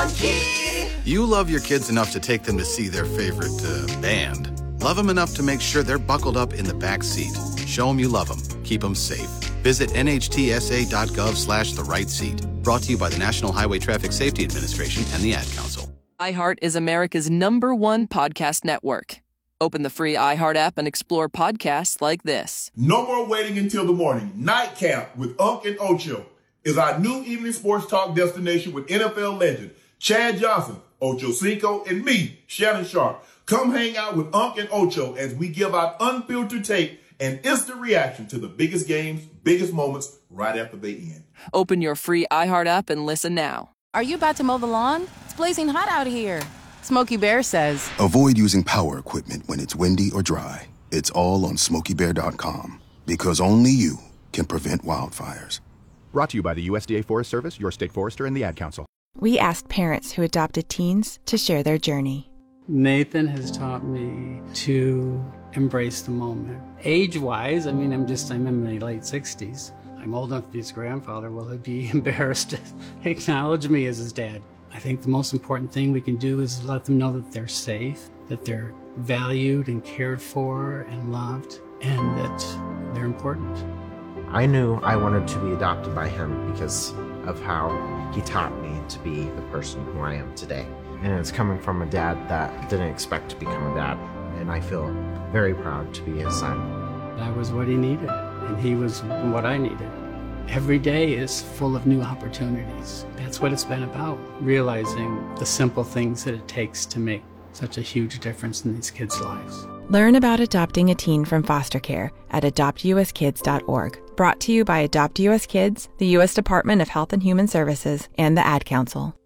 Lamont Key. You love your kids enough to take them to see their favorite band. Love them enough to make sure they're buckled up in the back seat. Show them you love them. Keep them safe. Visit nhtsa.gov/the right seat. Brought to you by the National Highway Traffic Safety Administration and the Ad Council. iHeart is America's #1 podcast network. Open the free iHeart app and explore podcasts like this. No more waiting until the morning. Nightcap with Unc and Ocho is our new evening sports talk destination with NFL legend Chad Johnson, Ocho Cinco, and me, Shannon Sharp. Come hang out with Unc and Ocho as we give out unfiltered take and instant reaction to the biggest games, biggest moments right after they end. Open your free iHeart app and listen now. Are you about to mow the lawn? It's blazing hot out here. Smokey Bear says, avoid using power equipment when it's windy or dry. It's all on SmokeyBear.com, because only you can prevent wildfires. Brought to you by the USDA Forest Service, your state forester, and the Ad Council. We asked parents who adopted teens to share their journey. Nathan has taught me to embrace the moment. Age-wise, I'm in my late 60s. I'm old enough to be his grandfather. Will he be embarrassed to acknowledge me as his dad? I think the most important thing we can do is let them know that they're safe, that they're valued and cared for and loved, and that they're important. I knew I wanted to be adopted by him because of how he taught me to be the person who I am today. And it's coming from a dad that didn't expect to become a dad. And I feel very proud to be his son. I was what he needed, and he was what I needed. Every day is full of new opportunities. That's what it's been about, realizing the simple things that it takes to make such a huge difference in these kids' lives. Learn about adopting a teen from foster care at adoptuskids.org. Brought to you by Adopt U.S. Kids, the U.S. Department of Health and Human Services, and the Ad Council.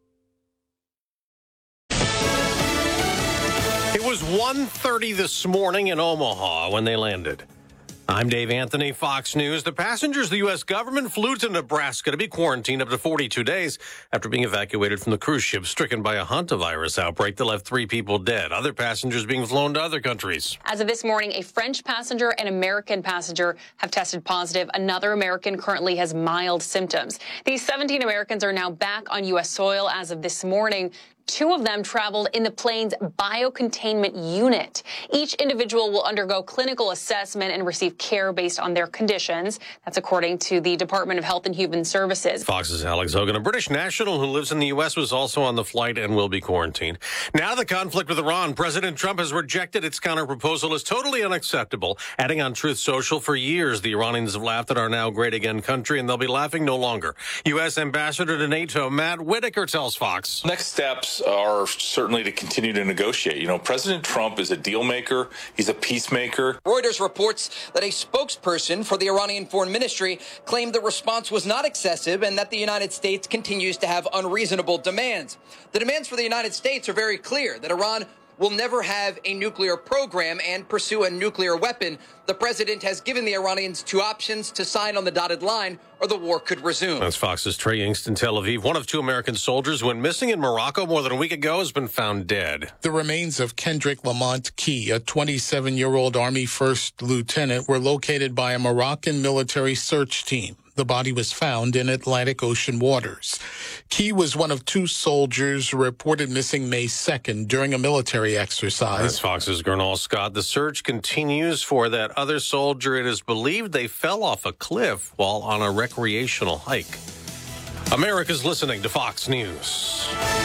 It was 1:30 this morning in Omaha when they landed. I'm Dave Anthony, Fox News. The passengers the U.S. government flew to Nebraska to be quarantined up to 42 days after being evacuated from the cruise ship stricken by a hantavirus outbreak that left 3 people dead. Other passengers being flown to other countries. As of this morning, a French passenger and American passenger have tested positive. Another American currently has mild symptoms. These 17 Americans are now back on U.S. soil as of this morning. 2 of them traveled in the plane's biocontainment unit. Each individual will undergo clinical assessment and receive care based on their conditions. That's according to the Department of Health and Human Services. Fox's Alex Hogan, a British national who lives in the U.S., was also on the flight and will be quarantined. Now the conflict with Iran. President Trump has rejected its counterproposal as totally unacceptable. Adding on Truth Social, for years, the Iranians have laughed at our now great again country, and they'll be laughing no longer. U.S. Ambassador to NATO, Matt Whitaker, tells Fox. Next steps are certainly to continue to negotiate. President Trump is a deal maker. He's a peacemaker. Reuters reports that a spokesperson for the Iranian Foreign Ministry claimed the response was not excessive and that the United States continues to have unreasonable demands. The demands for the United States are very clear, that Iran will never have a nuclear program and pursue a nuclear weapon. The president has given the Iranians 2 options: to sign on the dotted line or the war could resume. That's Fox's Trey Yingst in Tel Aviv. One of 2 American soldiers who went missing in Morocco more than a week ago has been found dead. The remains of Kendrick Lamont Key, a 27-year-old Army first lieutenant, were located by a Moroccan military search team. The body was found in Atlantic Ocean waters. Key was one of 2 soldiers reported missing May 2nd during a military exercise. That's Fox's Gernal Scott. The search continues for that other soldier. It is believed they fell off a cliff while on a recreational hike. America's listening to Fox News.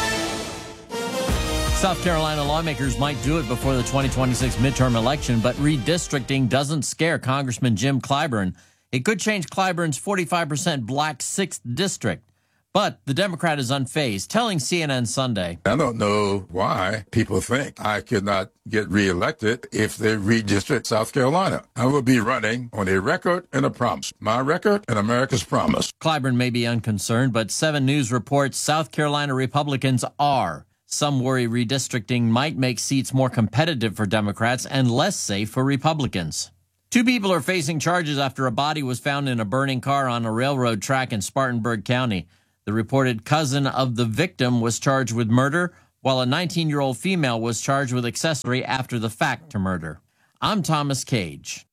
South Carolina lawmakers might do it before the 2026 midterm election, but redistricting doesn't scare Congressman Jim Clyburn. It could change Clyburn's 45% black 6th district. But the Democrat is unfazed, telling CNN Sunday, I don't know why people think I could not get reelected if they redistrict South Carolina. I will be running on a record and a promise. My record and America's promise. Clyburn may be unconcerned, but 7 News reports South Carolina Republicans are. Some worry redistricting might make seats more competitive for Democrats and less safe for Republicans. 2 people are facing charges after a body was found in a burning car on a railroad track in Spartanburg County. The reported cousin of the victim was charged with murder, while a 19-year-old female was charged with accessory after the fact to murder. I'm Thomas Cage.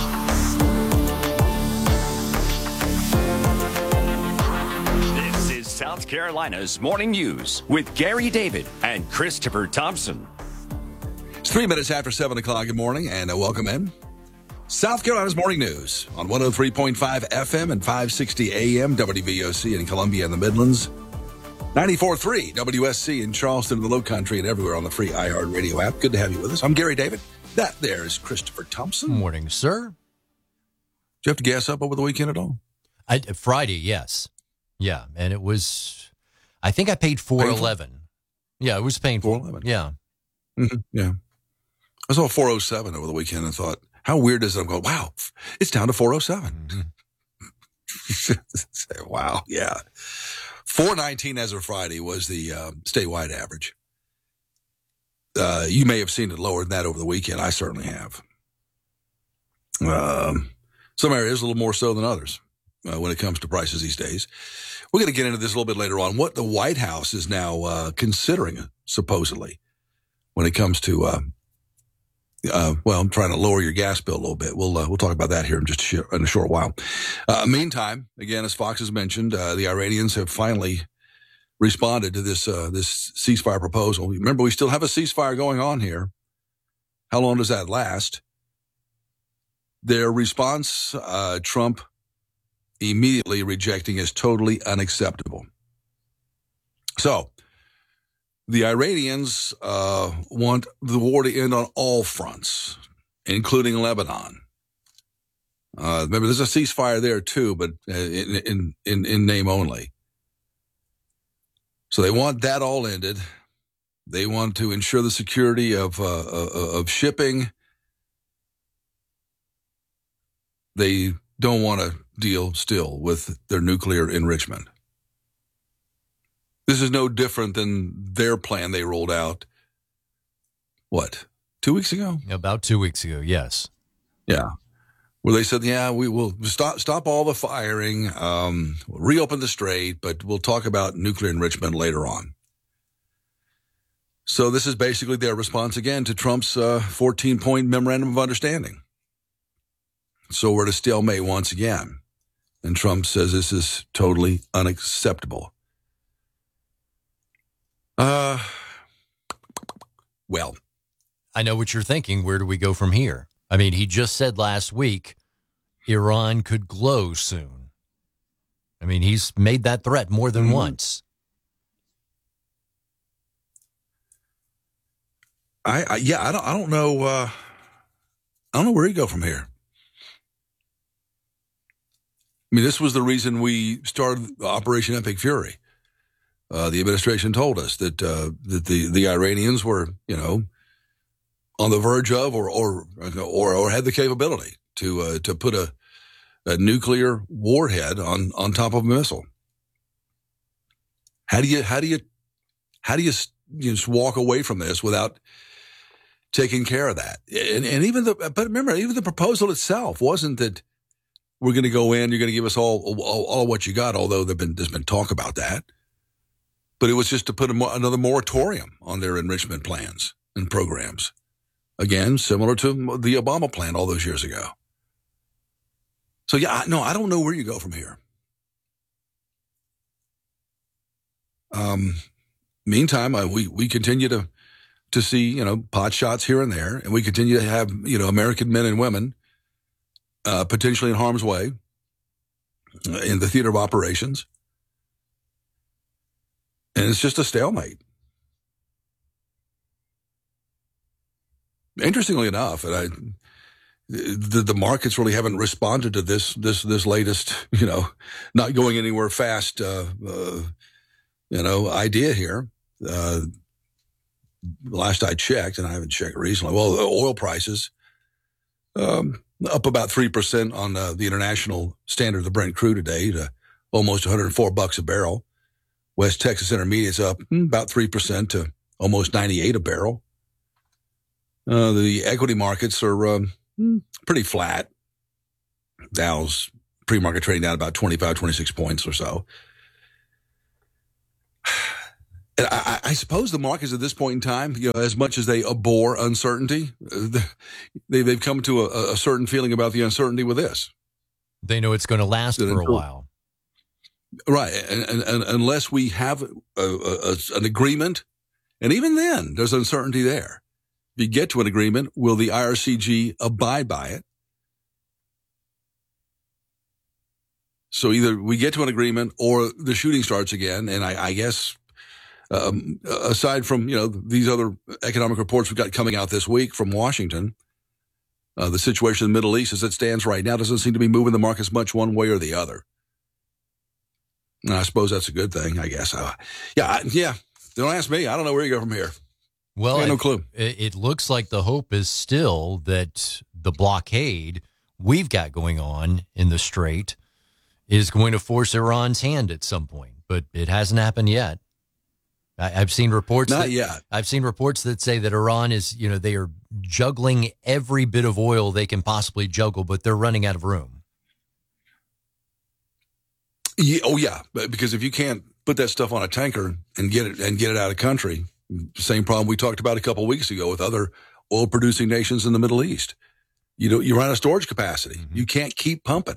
This is South Carolina's Morning News with Gary David and Christopher Thompson. It's 3 minutes after 7 o'clock. Good morning and welcome in. South Carolina's Morning News on 103.5 FM and 560 AM WVOC in Columbia and the Midlands. 94.3 WSC in Charleston and the Low Country and everywhere on the free iHeartRadio app. Good to have you with us. I'm Gary David. That there is Christopher Thompson. Morning, sir. Did you have to gas up over the weekend at all? Friday, yes. Yeah, and it was, I think I paid $4.11. Yeah, it was painful. $4.11. Yeah. Mm-hmm. Yeah. I saw $4.07 over the weekend and thought, how weird is it? I'm going, wow, it's down to $4.07. Mm-hmm. Wow, yeah. $4.19 as of Friday was the statewide average. You may have seen it lower than that over the weekend. I certainly have. Some areas a little more so than others when it comes to prices these days. We're going to get into this a little bit later on. What the White House is now considering, supposedly, when it comes to, I'm trying to lower your gas bill a little bit. We'll talk about that here in just in a short while. Meantime, again, as Fox has mentioned, the Iranians have finally responded to this ceasefire proposal. Remember, we still have a ceasefire going on here. How long does that last? Their response, Trump immediately rejecting as totally unacceptable. So, the Iranians want the war to end on all fronts, including Lebanon. Remember, there's a ceasefire there too, but in name only. So they want that all ended. They want to ensure the security of shipping. They don't want to deal still with their nuclear enrichment. This is no different than their plan they rolled out, 2 weeks ago? About 2 weeks ago, yes. Yeah. Where they said, we will stop all the firing, we'll reopen the strait, but we'll talk about nuclear enrichment later on. So this is basically their response again to Trump's 14-point memorandum of understanding. So we're at a stalemate once again. And Trump says this is totally unacceptable. Well, I know what you're thinking. Where do we go from here? I mean, he just said last week Iran could glow soon. I mean, he's made that threat more than once. I don't know. I don't know where you go from here. I mean, this was the reason we started Operation Epic Fury. The administration told us that the Iranians were, on the verge of or had the capability to put a nuclear warhead on top of a missile. How do you just walk away from this without taking care of that? And but remember, even the proposal itself wasn't that we're going to go in, you're going to give us all what you got, although there's been talk about that. But it was just to put another moratorium on their enrichment plans and programs. Again, similar to the Obama plan all those years ago. So, I don't know where you go from here. Meantime, we continue to see, pot shots here and there, and we continue to have, American men and women potentially in harm's way in the theater of operations. And it's just a stalemate. Interestingly enough, the markets really haven't responded to this latest, not going anywhere fast, idea here. Last I checked, and I haven't checked recently, well, the oil prices up about 3% on the international standard of the Brent crude today to almost $104 a barrel. West Texas Intermediate's up about 3% to almost 98 a barrel. The equity markets are pretty flat. Dow's pre-market trading down about 25, 26 points or so. And I suppose the markets at this point in time, as much as they abhor uncertainty, they've come to a certain feeling about the uncertainty with this. They know it's going to last for a while. Right. And unless we have an agreement, and even then, there's uncertainty there. If you get to an agreement, will the IRCG abide by it? So either we get to an agreement or the shooting starts again. And I guess, aside from, these other economic reports we've got coming out this week from Washington, the situation in the Middle East as it stands right now doesn't seem to be moving the markets much one way or the other. And I suppose that's a good thing, I guess. Yeah. Don't ask me. I don't know where you go from here. Well, I have no clue. It looks like the hope is still that the blockade we've got going on in the Strait is going to force Iran's hand at some point, but it hasn't happened yet. I've seen reports. Not yet. I've seen reports that say that Iran is, they are juggling every bit of oil they can possibly juggle, but they're running out of room. Yeah, because if you can't put that stuff on a tanker and get it out of country, same problem we talked about a couple of weeks ago with other oil-producing nations in the Middle East. You run out of storage capacity. Mm-hmm. You can't keep pumping.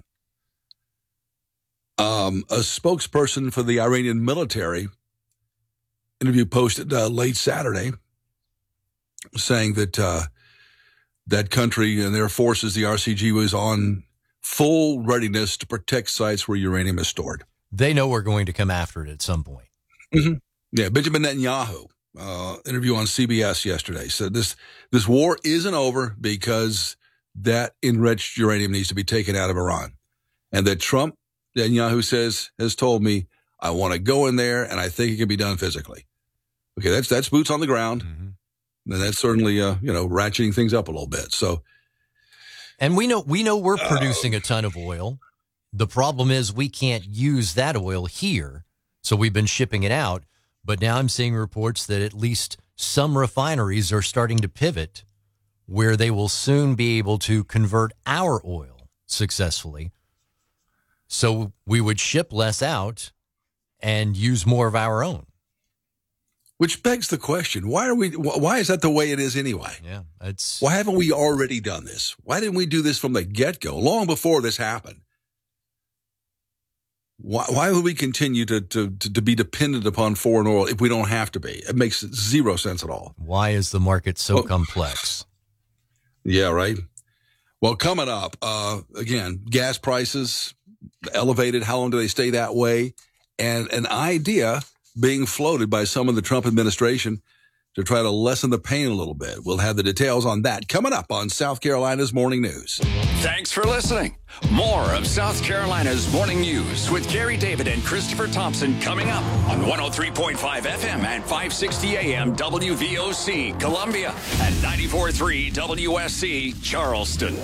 A spokesperson for the Iranian military interview posted late Saturday saying that that country and their forces, the RCG, was on full readiness to protect sites where uranium is stored. They know we're going to come after it at some point. Mm-hmm. Yeah, Benjamin Netanyahu, interview on CBS yesterday, said this war isn't over because that enriched uranium needs to be taken out of Iran. And that Trump, Netanyahu says, has told me, I want to go in there and I think it can be done physically. Okay, that's boots on the ground. Mm-hmm. And that's certainly, ratcheting things up a little bit. So, and we know we're producing a ton of oil. The problem is we can't use that oil here. So we've been shipping it out. But now I'm seeing reports that at least some refineries are starting to pivot where they will soon be able to convert our oil successfully. So we would ship less out and use more of our own. Which begs the question, why is that the way it is anyway? Yeah, why haven't we already done this? Why didn't we do this from the get-go, long before this happened? Why would we continue to be dependent upon foreign oil if we don't have to be? It makes zero sense at all. Why is the market so complex? Yeah, right. Well, coming up, again, gas prices elevated. How long do they stay that way? And an idea being floated by some of the Trump administration to try to lessen the pain a little bit. We'll have the details on that coming up on South Carolina's Morning News. Thanks for listening. More of South Carolina's Morning News with Gary David and Christopher Thompson coming up on 103.5 FM and 560 AM WVOC Columbia and 94.3 WSC Charleston.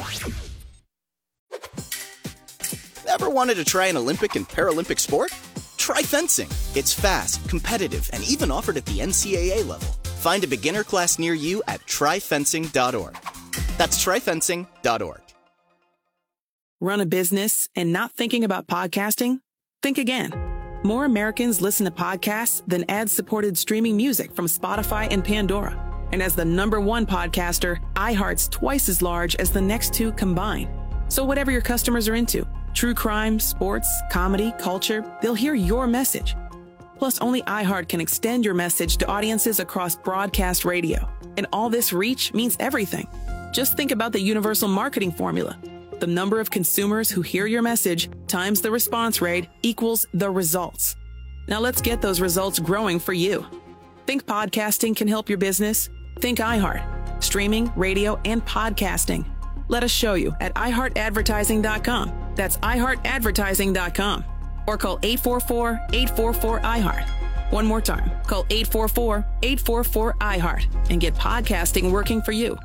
Ever wanted to try an Olympic and Paralympic sport? Try fencing. It's fast, competitive, and even offered at the NCAA level. Find a beginner class near you at tryfencing.org. That's tryfencing.org. Run a business and not thinking about podcasting? Think again. More Americans listen to podcasts than ad-supported streaming music from Spotify and Pandora. And as the #1 podcaster, iHeart's twice as large as the next two combined. So whatever your customers are into, true crime, sports, comedy, culture, they'll hear your message. Plus, only iHeart can extend your message to audiences across broadcast radio. And all this reach means everything. Just think about the universal marketing formula. The number of consumers who hear your message times the response rate equals the results. Now let's get those results growing for you. Think podcasting can help your business? Think iHeart. Streaming, radio, and podcasting. Let us show you at iHeartAdvertising.com. That's iHeartAdvertising.com. Or call 844-844-iHeart. One more time. Call 844-844-iHeart and get podcasting working for you.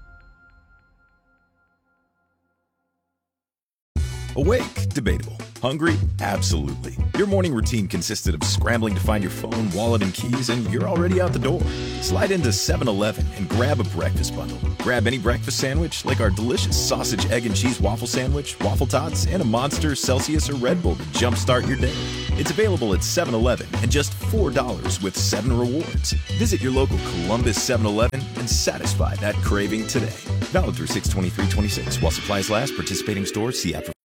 Awake? Debatable. Hungry? Absolutely. Your morning routine consisted of scrambling to find your phone, wallet, and keys, and you're already out the door. Slide into 7-Eleven and grab a breakfast bundle. Grab any breakfast sandwich, like our delicious sausage, egg, and cheese waffle sandwich, waffle tots, and a Monster, Celsius, or Red Bull to jumpstart your day. It's available at 7-Eleven and just $4 with 7 rewards. Visit your local Columbus 7-Eleven and satisfy that craving today. Valid through 6/23/26 while supplies last. Participating stores, see app for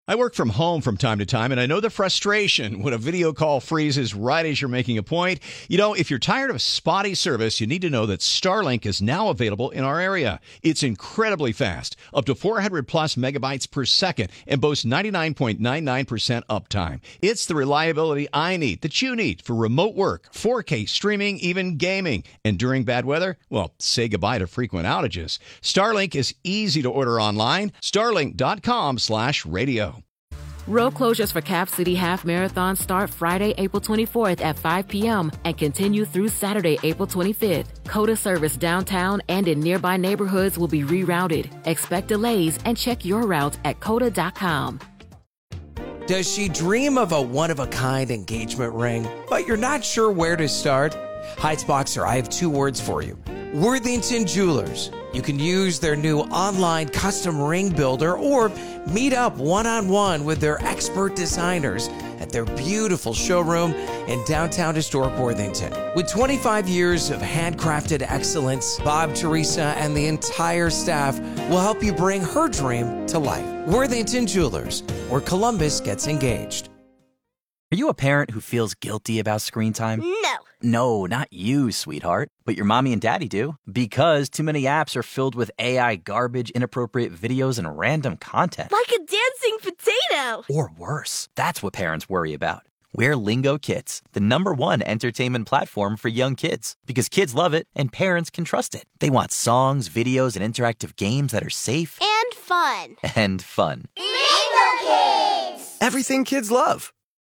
I work from home from time to time, and I know the frustration when a video call freezes right as you're making a point. You know, if you're tired of spotty service, you need to know that Starlink is now available in our area. It's incredibly fast, up to 400 plus megabytes per second, and boasts 99.99% uptime. It's the reliability I need, that you need, for remote work, 4K streaming, even gaming. And during bad weather, well, say goodbye to frequent outages. Starlink is easy to order online. Starlink.com/radio. Road closures for Cap City Half Marathon start Friday, April 24th at 5 p.m. and continue through Saturday, April 25th. COTA service downtown and in nearby neighborhoods will be rerouted. Expect delays and check your route at COTA.com. Does she dream of a one-of-a-kind engagement ring, but you're not sure where to start? Heights Boxer, I have two words for you. Worthington Jewelers. You can use their new online custom ring builder or meet up one-on-one with their expert designers at their beautiful showroom in downtown historic Worthington. With 25 years of handcrafted excellence, Bob, Teresa, and the entire staff will help you bring her dream to life. Worthington Jewelers, where Columbus gets engaged. Are you a parent who feels guilty about screen time? No. No, not you, sweetheart. But your mommy and daddy do. Because too many apps are filled with AI garbage, inappropriate videos, and random content. Like a dancing potato. Or worse. That's what parents worry about. We're Lingo Kids, the #1 entertainment platform for young kids. Because kids love it and parents can trust it. They want songs, videos, and interactive games that are safe. And fun. And fun. Lingo Kids! Everything kids love.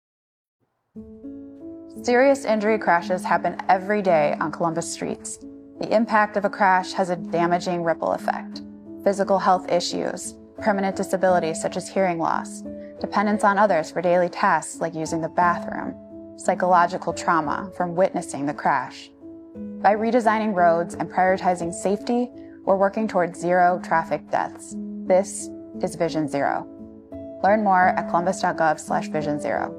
Serious injury crashes happen every day on Columbus streets. The impact of a crash has a damaging ripple effect. Physical health issues, permanent disabilities such as hearing loss, dependence on others for daily tasks like using the bathroom, psychological trauma from witnessing the crash. By redesigning roads and prioritizing safety, we're working towards zero traffic deaths. This is Vision Zero. Learn more at columbus.gov/vision0.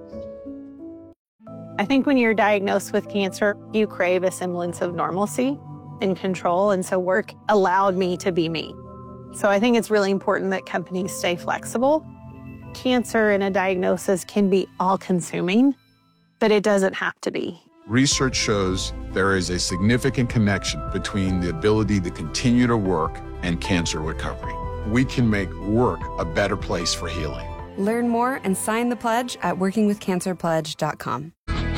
I think when you're diagnosed with cancer, you crave a semblance of normalcy and control, and so work allowed me to be me. So I think it's really important that companies stay flexible. Cancer and a diagnosis can be all-consuming, but it doesn't have to be. Research shows there is a significant connection between the ability to continue to work and cancer recovery. We can make work a better place for healing. Learn more and sign the pledge at workingwithcancerpledge.com.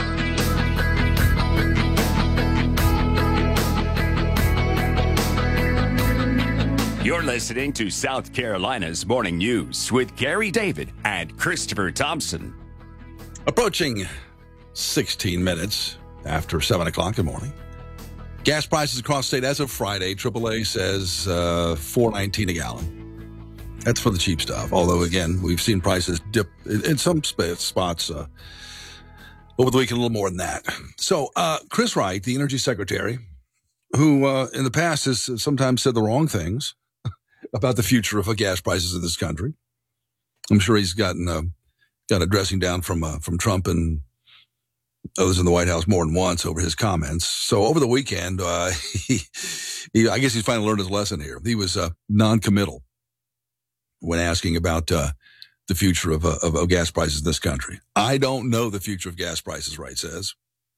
You're listening to South Carolina's Morning News with Gary David and Christopher Thompson. Approaching 16 minutes after 7 o'clock in the morning. Gas prices across the state as of Friday, AAA says $4.19 a gallon. That's for the cheap stuff. Although, again, we've seen prices dip in some spots over the weekend, a little more than that. So Chris Wright, the Energy Secretary, who in the past has sometimes said the wrong things about the future of gas prices in this country. I'm sure he's gotten a dressing down from Trump and others in the White House more than once over his comments. So over the weekend, I guess he's finally learned his lesson here. He was non-committal when asking about the future of gas prices in this country. I don't know the future of gas prices, Wright says.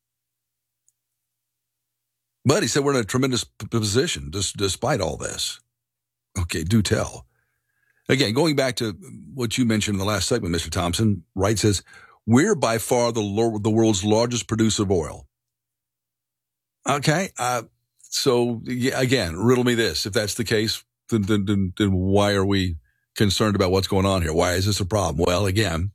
But he said we're in a tremendous position despite all this. Okay, do tell. Again, going back to what you mentioned in the last segment, Mr. Thompson, Wright says, we're by far the world's largest producer of oil. Okay, so again, riddle me this. If that's the case, then why are we concerned about what's going on here? Why is this a problem? Well, again,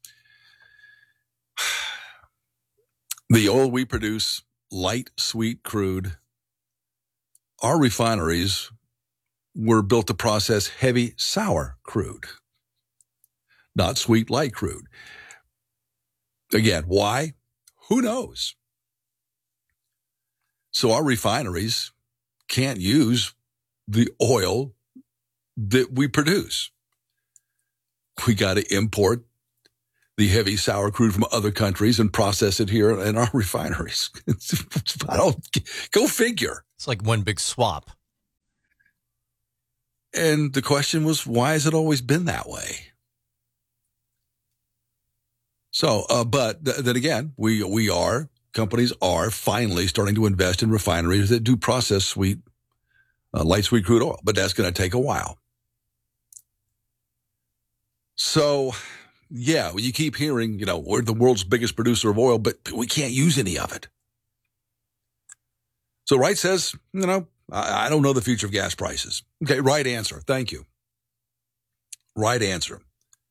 the oil we produce, light, sweet crude, our refineries were built to process heavy, sour crude, not sweet, light crude. Again, why? Who knows? So our refineries can't use the oil that we produce. We got to import the heavy, sour crude from other countries and process it here in our refineries. Go figure. It's like one big swap. And the question was, why has it always been that way? So, but then again, companies are finally starting to invest in refineries that do process light sweet crude oil, but that's going to take a while. So, yeah, you keep hearing, we're the world's biggest producer of oil, but we can't use any of it. So Wright says, I don't know the future of gas prices. Okay, right answer. Thank you. Right answer.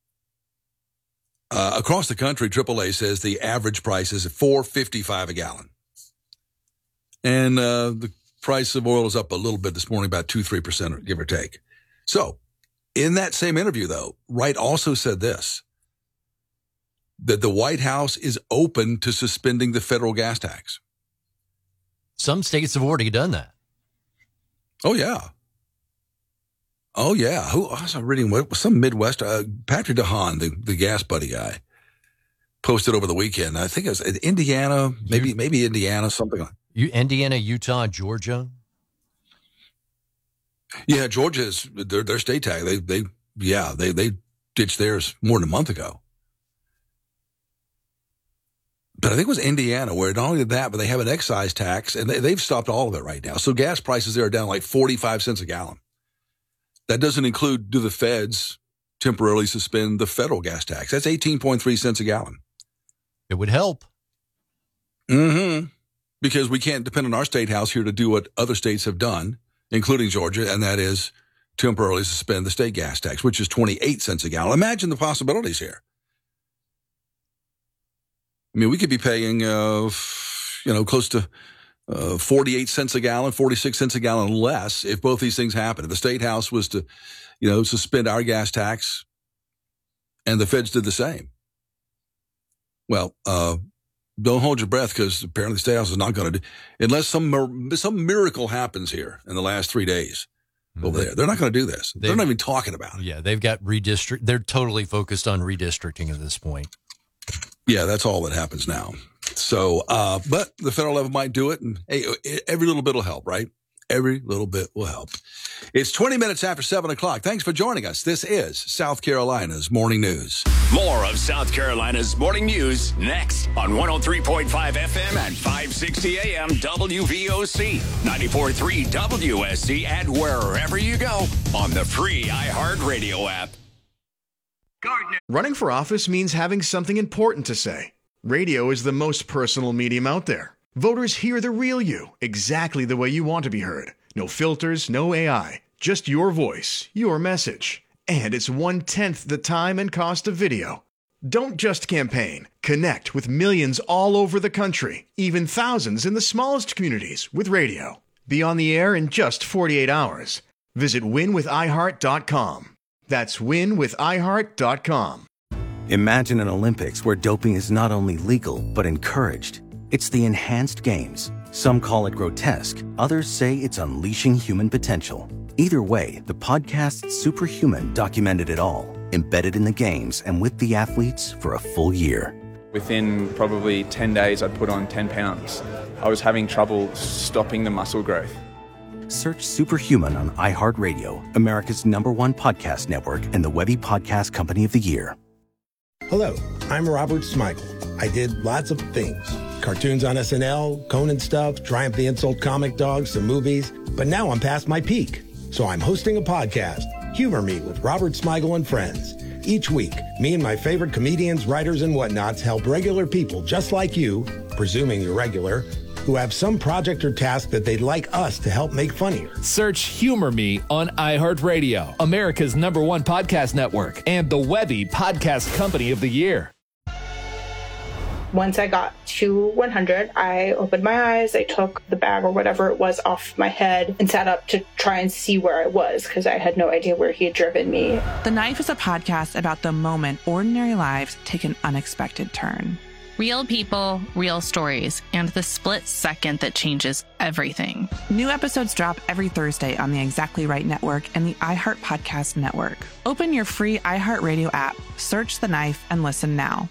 Across the country, AAA says the average price is $4.55 a gallon. And the price of oil is up a little bit this morning, about 2-3%, give or take. So, in that same interview, though, Wright also said this, that the White House is open to suspending the federal gas tax. Some states have already done that. Oh, yeah. Oh, yeah. Who I was reading some Midwest, Patrick DeHaan, the gas buddy guy, posted over the weekend. I think it was Indiana, maybe Indiana, something like that. Indiana, Utah, Georgia. Yeah, Georgia's their state tax. They ditched theirs more than a month ago. But I think it was Indiana where not only that, but they have an excise tax, and they've stopped all of it right now. So gas prices there are down like 45 cents a gallon. That doesn't include, do the feds temporarily suspend the federal gas tax? That's 18.3 cents a gallon. It would help. Mm-hmm. Because we can't depend on our state house here to do what other states have done, including Georgia, and that is temporarily suspend the state gas tax, which is 28 cents a gallon. Imagine the possibilities here. I mean, we could be paying, close to 48 cents a gallon, 46 cents a gallon less if both these things happen. If the state house was to, suspend our gas tax and the feds did the same. Well, don't hold your breath because apparently the state house is not going to do, unless some miracle happens here in the last 3 days over there. They're not going to do this. They're not even talking about it. Yeah, they've got They're totally focused on redistricting at this point. Yeah, that's all that happens now. So, but the federal level might do it, and hey, every little bit will help, right? Every little bit will help. It's 20 minutes after 7 o'clock. Thanks for joining us. This is South Carolina's Morning News. More of South Carolina's Morning News next on 103.5 FM and 560 AM WVOC, 94.3 WSC, and wherever you go on the free iHeartRadio app. Running for office means having something important to say. Radio is the most personal medium out there. Voters hear the real you, exactly the way you want to be heard. No filters, no AI, just your voice, your message. And it's 1/10 the time and cost of video. Don't just campaign. Connect with millions all over the country, even thousands in the smallest communities with radio. Be on the air in just 48 hours. Visit winwithiheart.com. That's winwithiheart.com. Imagine an Olympics where doping is not only legal, but encouraged. It's the Enhanced Games. Some call it grotesque. Others say it's unleashing human potential. Either way, the podcast Superhuman documented it all, embedded in the games and with the athletes for a full year. Within probably 10 days, I'd put on 10 pounds. I was having trouble stopping the muscle growth. Search Superhuman on iHeartRadio, America's #1 podcast network and the Webby Podcast Company of the Year. Hello, I'm Robert Smigel. I did lots of things. Cartoons on SNL, Conan stuff, Triumph the Insult Comic Dog, some movies. But now I'm past my peak. So I'm hosting a podcast, Humor Me with Robert Smigel and Friends. Each week, me and my favorite comedians, writers, and whatnots help regular people just like you, presuming you're regular, who have some project or task that they'd like us to help make funnier. Search Humor Me on iHeartRadio, America's #1 podcast network, and the Webby Podcast Company of the Year. Once I got to 100, I opened my eyes, I took the bag or whatever it was off my head and sat up to try and see where I was because I had no idea where he had driven me. The Knife is a podcast about the moment ordinary lives take an unexpected turn. Real people, real stories, and the split second that changes everything. New episodes drop every Thursday on the Exactly Right Network and the iHeart Podcast Network. Open your free iHeartRadio app, search The Knife, and listen now.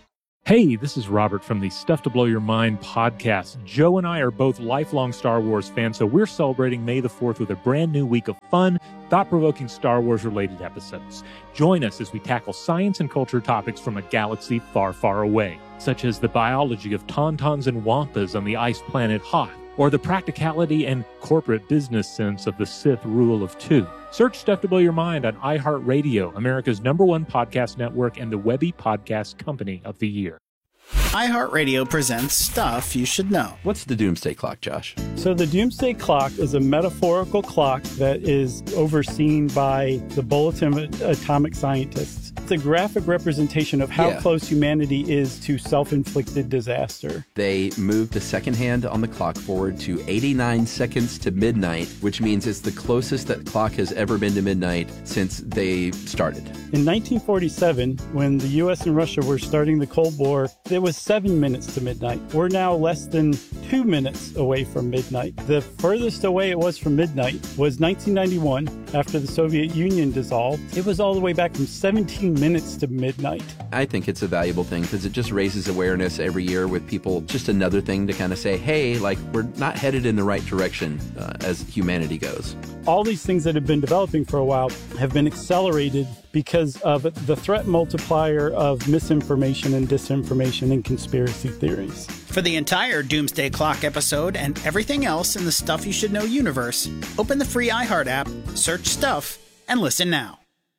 Hey, this is Robert from the Stuff to Blow Your Mind podcast. Joe and I are both lifelong Star Wars fans, so we're celebrating May the 4th with a brand new week of fun, thought-provoking Star Wars-related episodes. Join us as we tackle science and culture topics from a galaxy far, far away, such as the biology of tauntauns and wampas on the ice planet Hoth, or the practicality and corporate business sense of the Sith Rule of Two. Search Stuff to Blow Your Mind on iHeartRadio, America's #1 podcast network and the Webby Podcast Company of the Year. iHeartRadio presents Stuff You Should Know. What's the Doomsday Clock, Josh? So the Doomsday Clock is a metaphorical clock that is overseen by the Bulletin of Atomic Scientists. It's a graphic representation of how close humanity is to self-inflicted disaster. They moved the second hand on the clock forward to 89 seconds to midnight, which means it's the closest that clock has ever been to midnight since they started. In 1947, when the U.S. and Russia were starting the Cold War, it was 7 minutes to midnight. We're now less than 2 minutes away from midnight. The furthest away it was from midnight was 1991, after the Soviet Union dissolved. It was all the way back from 17 minutes to midnight. I think it's a valuable thing because it just raises awareness every year with people. Just another thing to kind of say, hey, like, we're not headed in the right direction as humanity goes. All these things that have been developing for a while have been accelerated because of the threat multiplier of misinformation and disinformation and conspiracy theories. For the entire Doomsday Clock episode and everything else in the Stuff You Should Know universe, open the free iHeart app, search Stuff, and listen now.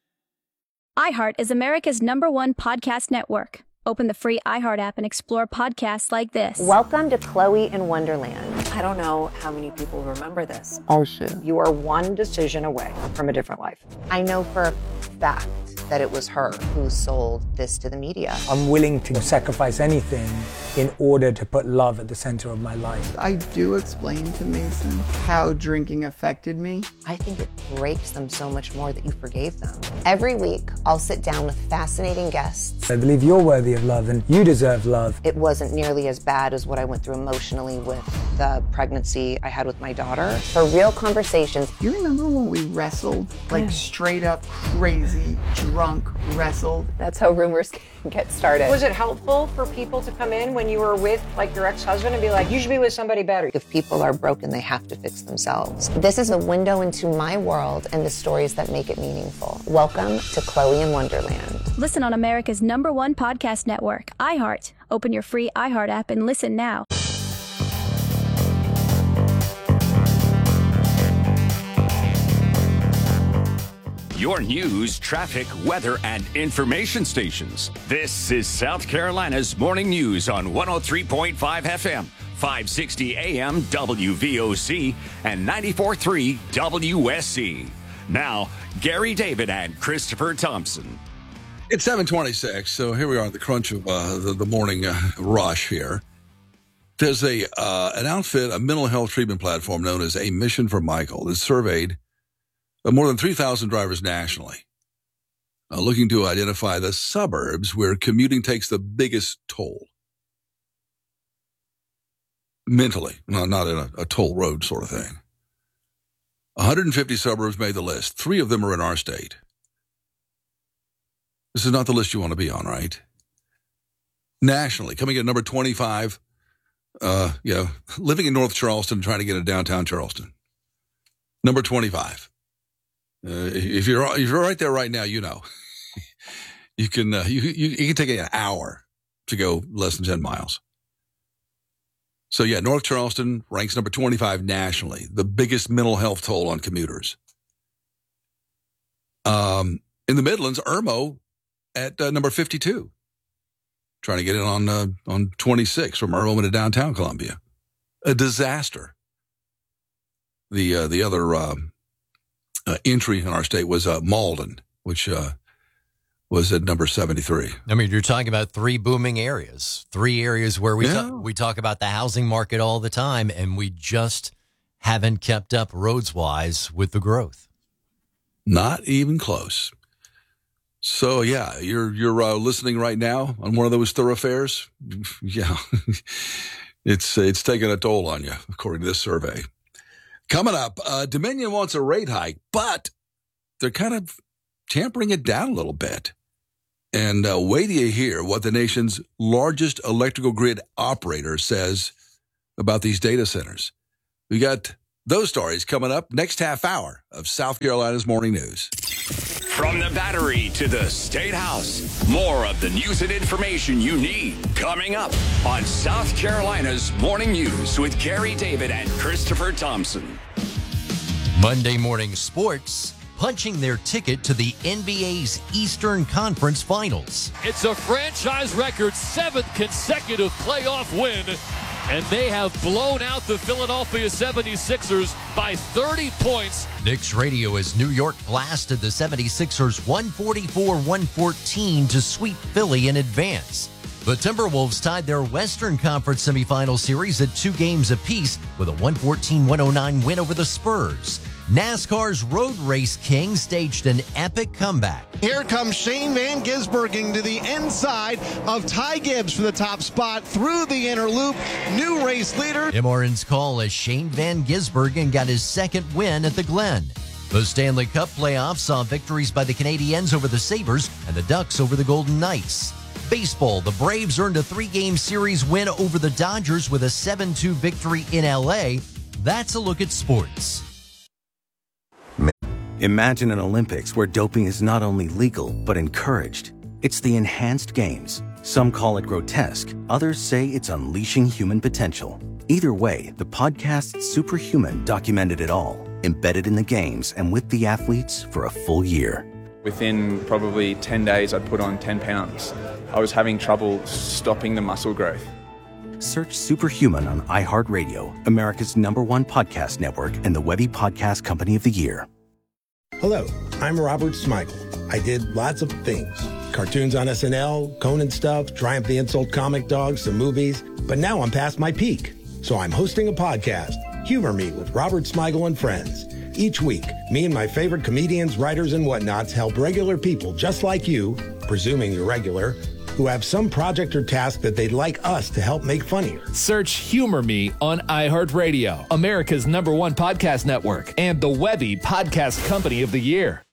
iHeart is America's #1 podcast network. Open the free iHeart app and explore podcasts like this. Welcome to Chloe in Wonderland. I don't know how many people remember this. Oh, shit. You are one decision away from a different life. I know for a fact that it was her who sold this to the media. I'm willing to sacrifice anything in order to put love at the center of my life. I do explain to Mason how drinking affected me. I think it breaks them so much more that you forgave them. Every week, I'll sit down with fascinating guests. I believe you're worthy of love and you deserve love. It wasn't nearly as bad as what I went through emotionally with the pregnancy I had with my daughter. For real conversations. You remember when we wrestled? Like straight up crazy, drunk wrestled? That's how rumors get started. Was it helpful for people to come in when you were with like your ex-husband and be like, you should be with somebody better? If people are broken, they have to fix themselves. This is a window into my world and the stories that make it meaningful. Welcome to Chloe in Wonderland. Listen on America's #1 podcast network, iHeart. Open your free iHeart app and listen now. Your news, traffic, weather, and information stations. This is South Carolina's Morning News on 103.5 FM, 560 AM WVOC, and 94.3 WSC. Now, Gary David and Christopher Thompson. It's 7:26, so here we are at the crunch of the morning rush here. There's an outfit, a mental health treatment platform known as A Mission for Michael that surveyed more than 3,000 drivers nationally, looking to identify the suburbs where commuting takes the biggest toll. Mentally, not in a toll road sort of thing. 150 suburbs made the list. 3 of them are in our state. This is not the list you want to be on, right? Nationally, coming in at number 25, living in North Charleston, trying to get to downtown Charleston. Number 25. If you're right there right now, you know, you can take an hour to go less than 10 miles. So yeah, North Charleston ranks number 25 nationally, the biggest mental health toll on commuters. In the Midlands, Irmo at number 52, trying to get in on 26 from Irmo into downtown Columbia. A disaster. The other entry in our state was Malden, which was at number 73. I mean, you're talking about 3 booming areas, 3 areas where we talk about the housing market all the time, and we just haven't kept up roads-wise with the growth. Not even close. So, yeah, you're listening right now on one of those thoroughfares. Yeah, it's taking a toll on you, according to this survey. Coming up, Dominion wants a rate hike, but they're kind of tampering it down a little bit. And wait till you hear what the nation's largest electrical grid operator says about these data centers. We got those stories coming up next half hour of South Carolina's Morning News. From the Battery to the State House, more of the news and information you need coming up on South Carolina's Morning News with Gary David and Christopher Thompson. Monday Morning Sports, punching their ticket to the NBA's Eastern Conference Finals. It's a franchise record 7th consecutive playoff win, and they have blown out the Philadelphia 76ers by 30 points. Knicks Radio as New York blasted the 76ers 144-114 to sweep Philly in advance. The Timberwolves tied their Western Conference semifinal series at 2 games apiece with a 114-109 win over the Spurs. NASCAR's road race king staged an epic comeback. Here comes Shane Van Gisbergen to the inside of Ty Gibbs for the top spot through the inner loop. New race leader. MRN's call as Shane Van Gisbergen got his second win at the Glen. The Stanley Cup playoffs saw victories by the Canadiens over the Sabres and the Ducks over the Golden Knights. Baseball, the Braves earned a 3-game series win over the Dodgers with a 7-2 victory in LA. That's a look at sports. Imagine an Olympics where doping is not only legal, but encouraged. It's the enhanced games. Some call it grotesque. Others say it's unleashing human potential. Either way, the podcast Superhuman documented it all, embedded in the games and with the athletes for a full year. Within probably 10 days, I'd put on 10 pounds. I was having trouble stopping the muscle growth. Search Superhuman on iHeartRadio, America's #1 podcast network, and the Webby Podcast Company of the Year. Hello, I'm Robert Smigel. I did lots of things. Cartoons on SNL, Conan stuff, Triumph the Insult Comic Dogs, some movies. But now I'm past my peak. So I'm hosting a podcast, Humor Me with Robert Smigel and Friends. Each week, me and my favorite comedians, writers, and whatnots help regular people just like you, presuming you're regular, who have some project or task that they'd like us to help make funnier. Search Humor Me on iHeartRadio, America's #1 podcast network, and the Webby Podcast Company of the Year.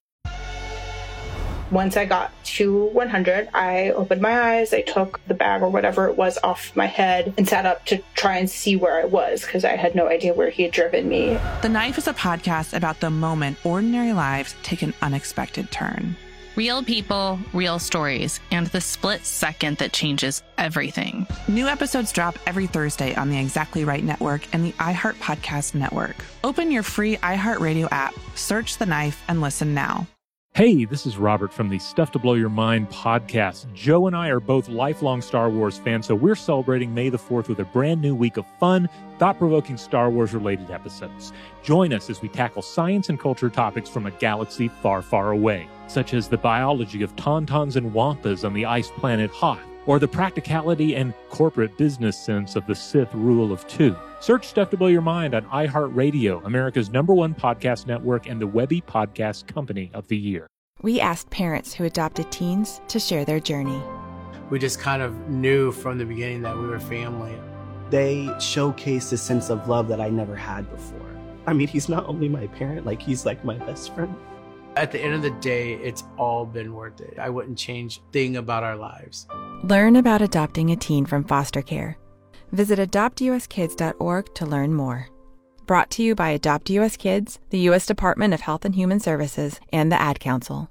Once I got to 100, I opened my eyes, I took the bag or whatever it was off my head and sat up to try and see where I was because I had no idea where he had driven me. The Knife is a podcast about the moment ordinary lives take an unexpected turn. Real people, real stories, and the split second that changes everything. New episodes drop every Thursday on the Exactly Right Network and the iHeart Podcast Network. Open your free iHeartRadio app, search The Knife, and listen now. Hey, this is Robert from the Stuff to Blow Your Mind podcast. Joe and I are both lifelong Star Wars fans, so we're celebrating May the 4th with a brand new week of fun, thought-provoking Star Wars-related episodes. Join us as we tackle science and culture topics from a galaxy far, far away, such as the biology of tauntauns and wampas on the ice planet Hoth, or the practicality and corporate business sense of the Sith Rule of Two. Search Stuff to Blow Your Mind on iHeartRadio, America's #1 podcast network, and the Webby Podcast Company of the Year. We asked parents who adopted teens to share their journey. We just kind of knew from the beginning that we were family. They showcased a sense of love that I never had before. I mean, he's not only my parent, like he's like my best friend. At the end of the day, it's all been worth it. I wouldn't change a thing about our lives. Learn about adopting a teen from foster care. Visit adoptuskids.org to learn more. Brought to you by Adopt US Kids, the U.S. Department of Health and Human Services, and the Ad Council.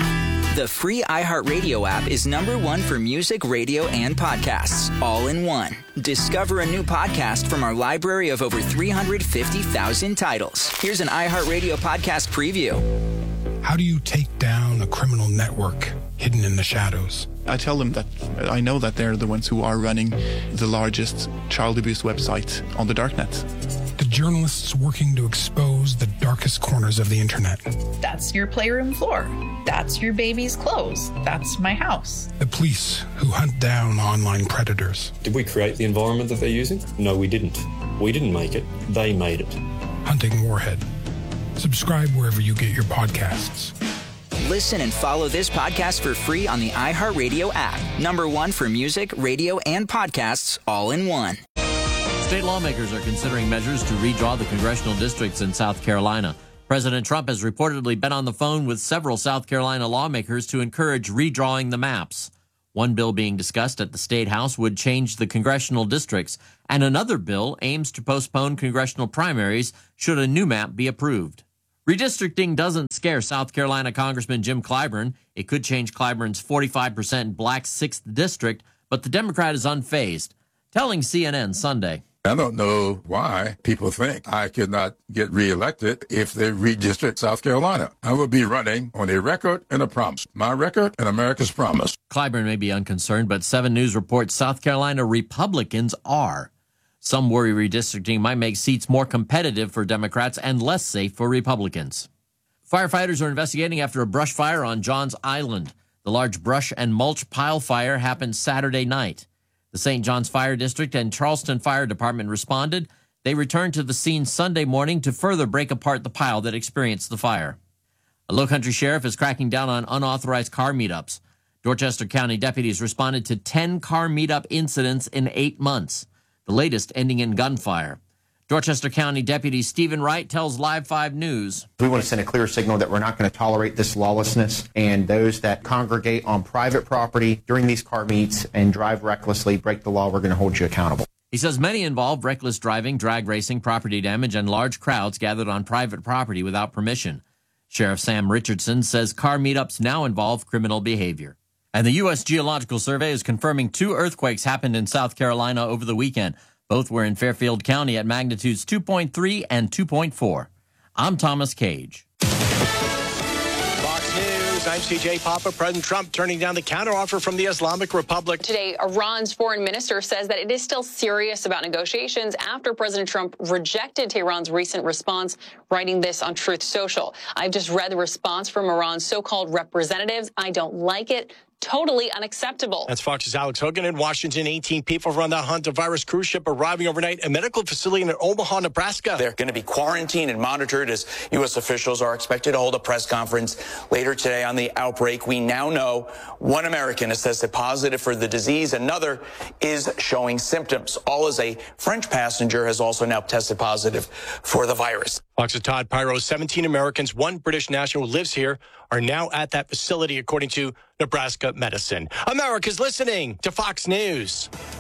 The free iHeartRadio app is #1 for music, radio, and podcasts, all in one. Discover a new podcast from our library of over 350,000 titles. Here's an iHeartRadio podcast preview. How do you take down a criminal network hidden in the shadows? I tell them that I know that they're the ones who are running the largest child abuse website on the darknet. The journalists working to expose the darkest corners of the internet. That's your playroom floor. That's your baby's clothes. That's my house. The police who hunt down online predators. Did we create the environment that they're using? No, we didn't. We didn't make it. They made it. Hunting Warhead. Subscribe wherever you get your podcasts. Listen and follow this podcast for free on the iHeartRadio app. #1 for music, radio, and podcasts, all in one. State lawmakers are considering measures to redraw the congressional districts in South Carolina. President Trump has reportedly been on the phone with several South Carolina lawmakers to encourage redrawing the maps. One bill being discussed at the State House would change the congressional districts, and another bill aims to postpone congressional primaries should a new map be approved. Redistricting doesn't scare South Carolina Congressman Jim Clyburn. It could change Clyburn's 45% black 6th district, but the Democrat is unfazed, telling CNN Sunday. I don't know why people think I could not get reelected if they redistrict South Carolina. I will be running on a record and a promise. My record and America's promise. Clyburn may be unconcerned, but 7 News reports South Carolina Republicans are. Some worry redistricting might make seats more competitive for Democrats and less safe for Republicans. Firefighters are investigating after a brush fire on Johns Island. The large brush and mulch pile fire happened Saturday night. The St. John's Fire District and Charleston Fire Department responded. They returned to the scene Sunday morning to further break apart the pile that experienced the fire. A Lowcountry sheriff is cracking down on unauthorized car meetups. Dorchester County deputies responded to 10 car meetup incidents in 8 months, the latest ending in gunfire. Dorchester County Deputy Stephen Wright tells Live 5 News. We want to send a clear signal that we're not going to tolerate this lawlessness, and those that congregate on private property during these car meets and drive recklessly, break the law, we're going to hold you accountable. He says many involve reckless driving, drag racing, property damage, and large crowds gathered on private property without permission. Sheriff Sam Richardson says car meetups now involve criminal behavior. And the U.S. Geological Survey is confirming 2 earthquakes happened in South Carolina over the weekend. Both were in Fairfield County at magnitudes 2.3 and 2.4. I'm Thomas Cage. Fox News, I'm CJ Papa. President Trump turning down the counteroffer from the Islamic Republic. Today, Iran's foreign minister says that it is still serious about negotiations after President Trump rejected Tehran's recent response, writing this on Truth Social. I've just read the response from Iran's so-called representatives. I don't like it. Totally unacceptable. That's Fox's Alex Hogan in Washington. 18 people from the Hantavirus cruise ship arriving overnight at a medical facility in Omaha, Nebraska. They're going to be quarantined and monitored as U.S. officials are expected to hold a press conference later today on the outbreak. We now know 1 American has tested positive for the disease. Another is showing symptoms. All as a French passenger has also now tested positive for the virus. Fox's Todd Pyro, 17 Americans, 1 British national who lives here, are now at that facility, according to Nebraska Medicine. America's listening to Fox News.